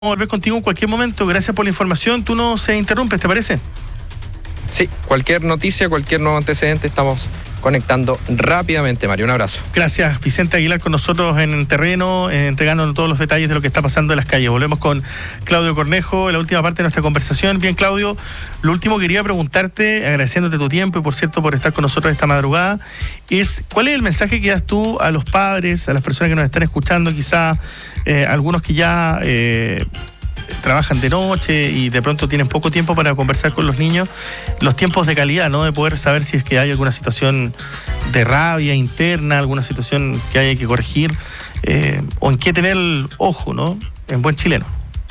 volver contigo en cualquier momento. Gracias por la información. Tú no se interrumpes, ¿te parece? Sí, cualquier noticia, cualquier nuevo antecedente, estamos conectando rápidamente, Mario. Un abrazo. Gracias, Vicente Aguilar, con nosotros en terreno, entregándonos todos los detalles de lo que está pasando en las calles. Volvemos con Claudio Cornejo en la última parte de nuestra conversación. Bien, Claudio, lo último que quería preguntarte, agradeciéndote tu tiempo y por cierto por estar con nosotros esta madrugada, es ¿cuál es el mensaje que das tú a los padres, a las personas que nos están escuchando, quizá algunos que ya trabajan de noche y de pronto tienen poco tiempo para conversar con los niños, los tiempos de calidad, ¿no? De poder saber si es que hay alguna situación de rabia interna, alguna situación que hay que corregir, o en qué tener el ojo, ¿no? En buen chileno.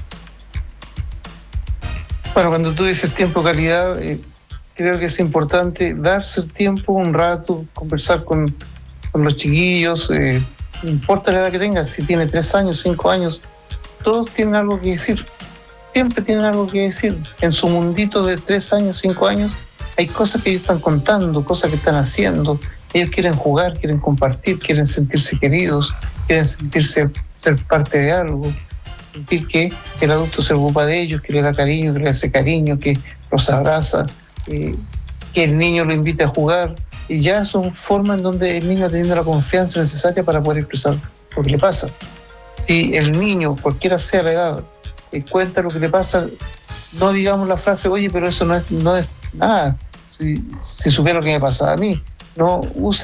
Bueno, cuando tú dices tiempo de calidad, creo que es importante darse el tiempo, un rato, conversar con los chiquillos, no importa la edad que tengas, si tiene 3 años, 5 años, todos tienen algo que decir, siempre tienen algo que decir. En su mundito de 3 años, 5 años, hay cosas que ellos están contando, cosas que están haciendo. Ellos quieren jugar, quieren compartir, quieren sentirse queridos, quieren sentirse ser parte de algo, sentir que el adulto se ocupa de ellos, que le da cariño, que le hace cariño, que los abraza, que el niño lo invite a jugar. Y ya son formas en donde el niño ha tenido la confianza necesaria para poder expresar lo que le pasa. Si el niño, cualquiera sea la edad, cuenta lo que le pasa, no digamos la frase, oye, pero eso no es nada, si supiera lo que me pasa a mí. No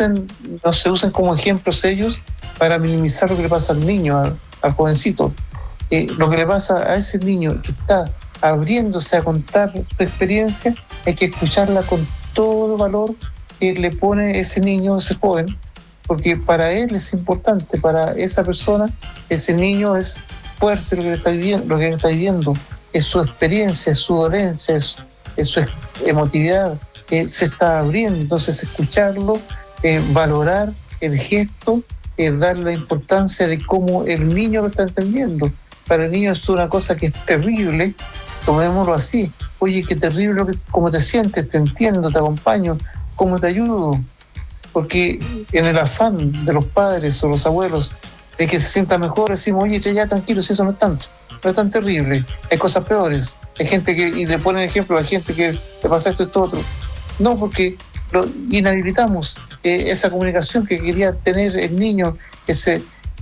se usen como ejemplos ellos para minimizar lo que le pasa al niño, al jovencito. Lo que le pasa a ese niño que está abriéndose a contar su experiencia, hay que escucharla con todo valor que le pone ese niño, ese joven, porque para él es importante, para esa persona, ese niño es fuerte lo que él está viviendo, es su experiencia, es su dolencia, es su emotividad, se está abriendo. Entonces escucharlo, valorar el gesto, darle la importancia de cómo el niño lo está entendiendo. Para el niño es una cosa que es terrible, tomémoslo así, oye, qué terrible cómo te sientes, te entiendo, te acompaño, cómo te ayudo. Porque en el afán de los padres o los abuelos de que se sienta mejor, decimos, oye, ya tranquilo, si eso no es tanto, no es tan terrible, hay cosas peores. Hay gente y le ponen ejemplo a gente que le pasa esto otro. No, porque lo inhabilitamos, esa comunicación que quería tener el niño, ese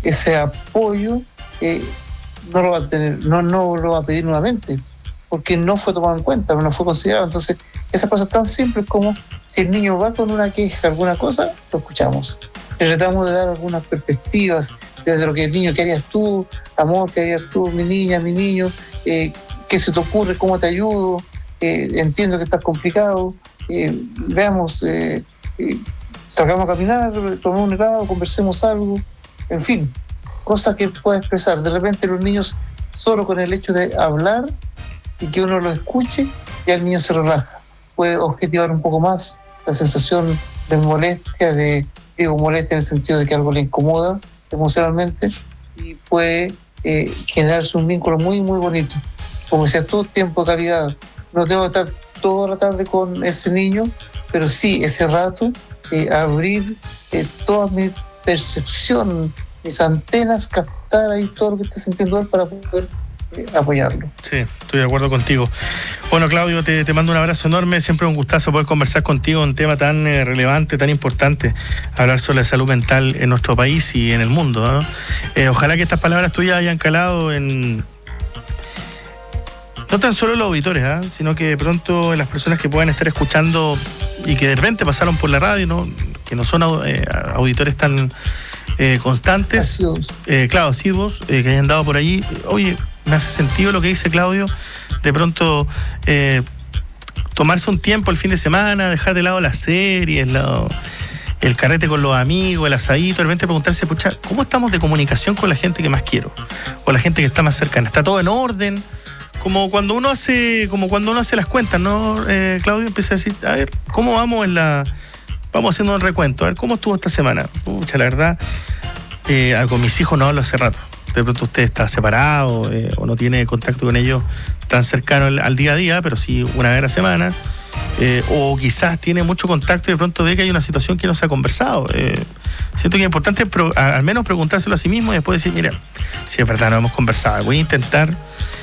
apoyo, no lo va a tener, no lo va a pedir nuevamente, porque no fue tomado en cuenta, no fue considerado. Entonces, esas cosas tan simples como si el niño va con una queja, alguna cosa, lo escuchamos. Le tratamos de dar algunas perspectivas desde lo que el niño, ¿qué harías tú? Amor, ¿qué harías tú? Mi niña, mi niño, ¿qué se te ocurre? ¿Cómo te ayudo? Entiendo que estás complicado. Veamos, salgamos a caminar, tomemos un helado, conversemos algo. En fin, cosas que pueda expresar. De repente los niños, solo con el hecho de hablar y que uno lo escuche, ya el niño se relaja. Puede objetivar un poco más la sensación de molestia, molestia en el sentido de que algo le incomoda emocionalmente, y puede generarse un vínculo muy, muy bonito. Como decía, todo tiempo de calidad. No tengo que estar toda la tarde con ese niño, pero sí, ese rato, abrir toda mi percepción, mis antenas, captar ahí todo lo que está sintiendo él para poder apoyarlo. Sí, estoy de acuerdo contigo. Bueno, Claudio, te mando un abrazo enorme. Siempre un gustazo poder conversar contigo en un tema tan relevante, tan importante, hablar sobre la salud mental en nuestro país y en el mundo, ¿no? Ojalá que estas palabras tuyas hayan calado en no tan solo los auditores, sino que de pronto en las personas que puedan estar escuchando y que de repente pasaron por la radio, ¿no? Que no son auditores tan constantes, asiduos, que hayan dado por allí. Oye, me hace sentido lo que dice Claudio, de pronto tomarse un tiempo el fin de semana, dejar de lado las series, el carrete con los amigos, el asadito, de repente preguntarse, pucha, ¿cómo estamos de comunicación con la gente que más quiero? O la gente que está más cercana. ¿Está todo en orden? Como cuando uno hace las cuentas, ¿no? Claudio empieza a decir, a ver, ¿cómo vamos vamos haciendo un recuento? A ver, ¿cómo estuvo esta semana? Pucha, la verdad, con mis hijos no hablo hace rato. De pronto usted está separado o no tiene contacto con ellos tan cercano al día a día, pero sí una vez a la semana. O quizás tiene mucho contacto y de pronto ve que hay una situación que no se ha conversado. Siento que es importante al menos preguntárselo a sí mismo y después decir, mira, si es verdad no hemos conversado, voy a intentar